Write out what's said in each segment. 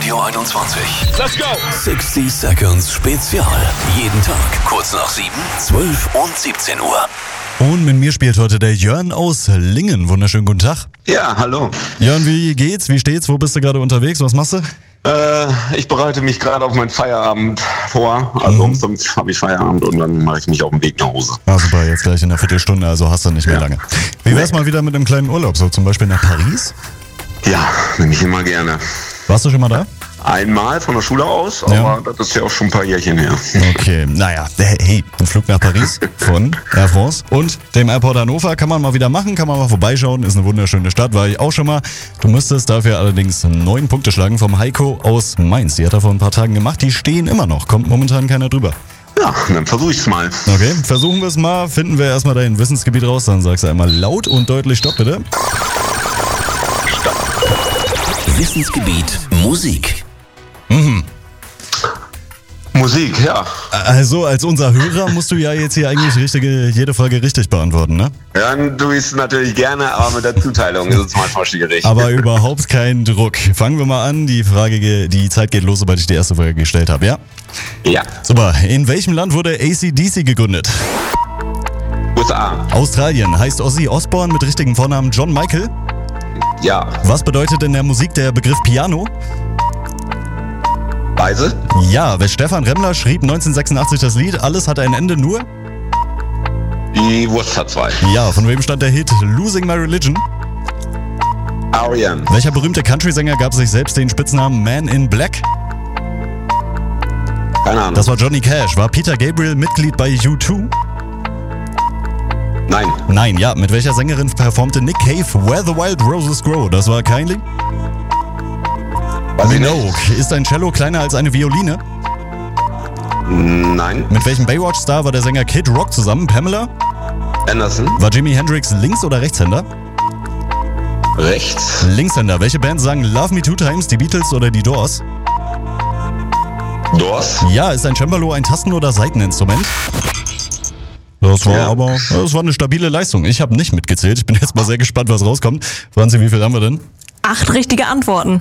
Radio 21. Let's go! 60 Seconds Spezial. Jeden Tag kurz nach 7, 12 und 17 Uhr. Und mit mir spielt heute der Jörn aus Lingen. Wunderschönen guten Tag. Ja, hallo. Jörn, wie geht's? Wie steht's? Wo bist du gerade unterwegs? Was machst du? Ich bereite mich gerade auf meinen Feierabend vor. Also um 5 habe ich Feierabend und dann mache ich mich auf den Weg nach Hause. Ah, super, jetzt gleich in einer Viertelstunde, also hast du nicht mehr lange. Wie wär's mal wieder mit einem kleinen Urlaub, so zum Beispiel nach Paris? Ja, nehme ich immer gerne. Warst du schon mal da? Einmal von der Schule aus, aber das ist ja auch schon ein paar Jährchen her. Okay, naja, hey, ein Flug nach Paris von Air France und dem Airport Hannover kann man mal wieder machen, kann man mal vorbeischauen, ist eine wunderschöne Stadt, war ich auch schon mal. Du müsstest dafür allerdings 9 Punkte schlagen vom Heiko aus Mainz. Die hat er vor ein paar Tagen gemacht, die stehen immer noch, kommt momentan keiner drüber. Ja, dann versuche ich es mal. Okay, versuchen wir es mal, finden wir erstmal dein Wissensgebiet raus, dann sagst du einmal laut und deutlich Stopp, bitte. Stopp. Wissensgebiet Musik. Musik, ja. Also als unser Hörer musst du ja jetzt hier eigentlich jede Folge richtig beantworten, ne? Ja, dann tue ich es natürlich gerne, aber mit der Zuteilung ist es manchmal schwierig. Aber überhaupt kein Druck. Fangen wir mal an. Die Zeit geht los, sobald ich die erste Frage gestellt habe, ja? Ja. Super. In welchem Land wurde AC/DC gegründet? USA. Australien. Heißt Ozzy Osbourne mit richtigem Vornamen John Michael? Ja. Was bedeutet in der Musik der Begriff Piano? Weise? Ja. Stefan Remmler schrieb 1986 das Lied Alles hat ein Ende nur? Die Wurst hat 2. Ja. Von wem stand der Hit Losing My Religion? R.E.M. Welcher berühmte Country-Sänger gab sich selbst den Spitznamen Man in Black? Keine Ahnung. Das war Johnny Cash. War Peter Gabriel Mitglied bei U2? Nein. Nein, ja. Mit welcher Sängerin performte Nick Cave Where the Wild Roses Grow? Das war Kylie? Minogue. Ist ein Cello kleiner als eine Violine? Nein. Mit welchem Baywatch-Star war der Sänger Kid Rock zusammen? Pamela? Anderson. War Jimi Hendrix Links- oder Rechtshänder? Rechts. Linkshänder. Welche Band sang Love Me Two Times, die Beatles oder die Doors? Doors. Ja, ist ein Cembalo ein Tasten- oder Saiteninstrument? Das war eine stabile Leistung. Ich habe nicht mitgezählt. Ich bin jetzt mal sehr gespannt, was rauskommt. Franzi, wie viel haben wir denn? 8 richtige Antworten.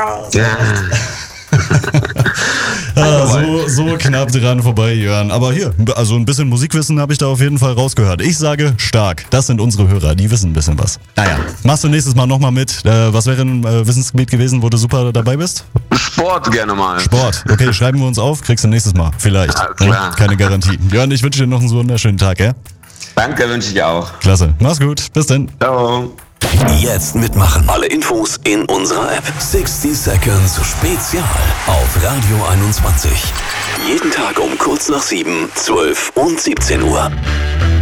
So knapp dran vorbei, Jörn. Aber hier, also ein bisschen Musikwissen habe ich da auf jeden Fall rausgehört. Ich sage stark. Das sind unsere Hörer, die wissen ein bisschen was. Naja, machst du nächstes Mal nochmal mit. Was wäre ein Wissensgebiet gewesen, wo du super dabei bist? Sport gerne mal. Sport. Okay, schreiben wir uns auf. Kriegst du nächstes Mal. Vielleicht. Klar. Keine Garantie. Jörn, ich wünsche dir noch einen so wunderschönen Tag, ja? Danke, wünsche ich auch. Klasse. Mach's gut. Bis dann. Ciao. Jetzt mitmachen. Alle Infos in unserer App. 60 Seconds Spezial auf Radio 21. Jeden Tag um kurz nach 7, 12 und 17 Uhr.